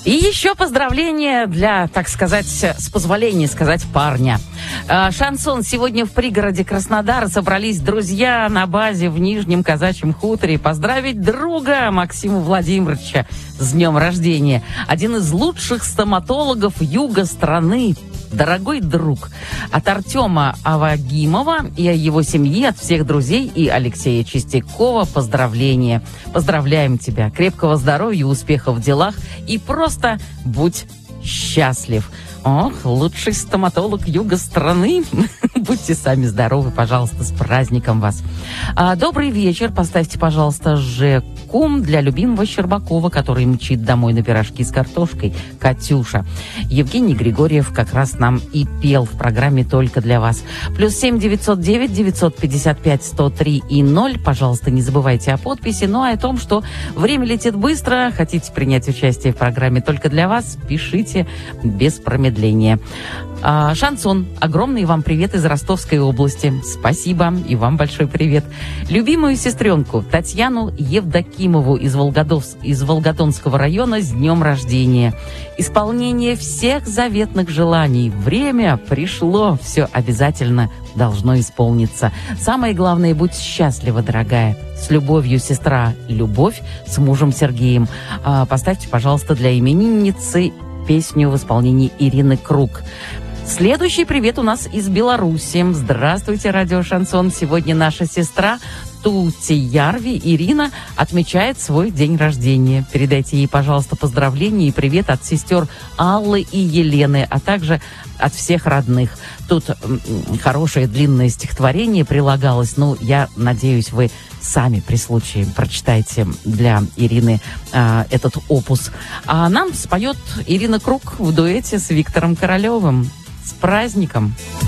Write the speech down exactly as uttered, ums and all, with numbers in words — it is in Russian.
И еще поздравления для, так сказать, с позволения сказать, парня. Шансон. Сегодня в пригороде Краснодара собрались друзья на базе в Нижнем Казачьем хуторе поздравить друга Максима Владимировича с днем рождения. Один из лучших стоматологов юга страны. Дорогой друг, от Артема Авагимова и его семьи, от всех друзей и Алексея Чистякова поздравления. Поздравляем тебя. Крепкого здоровья, успехов в делах и просто будь счастлив. Ох, лучший стоматолог юга страны. Будьте сами здоровы, пожалуйста, с праздником вас. А, добрый вечер. Поставьте, пожалуйста, Жеку для любимого Щербакова, который мчит домой на пирожки с картошкой. Катюша. Евгений Григорьев как раз нам и пел в программе «Только для вас». Плюс семь девятьсот девять девятьсот пятьдесят пять сто три и ноль. Пожалуйста, не забывайте о подписи. Ну, а о том, что время летит быстро. Хотите принять участие в программе «Только для вас», пишите без промедления. А, Шансон. Огромный вам привет из Ростовской области. Спасибо. И вам большой привет. Любимую сестренку Татьяну Евдокимову из, Волгодов... из Волгодонского района с днем рождения. Исполнение всех заветных желаний. Время пришло. Все обязательно должно исполниться. Самое главное, будь счастлива, дорогая. С любовью, сестра Любовь, с мужем Сергеем. А, поставьте, пожалуйста, для именинницы песню в исполнении Ирины Круг. Следующий привет у нас из Беларуси. Здравствуйте, радио Шансон. Сегодня наша сестра Тути Ярви Ирина отмечает свой день рождения. Передайте ей, пожалуйста, поздравления и привет от сестер Аллы и Елены, а также от всех родных. Тут хорошее длинное стихотворение прилагалось. Ну, я надеюсь, вы сами при случае прочитайте для Ирины э, этот опус. А нам споет Ирина Круг в дуэте с Виктором Королевым. С праздником!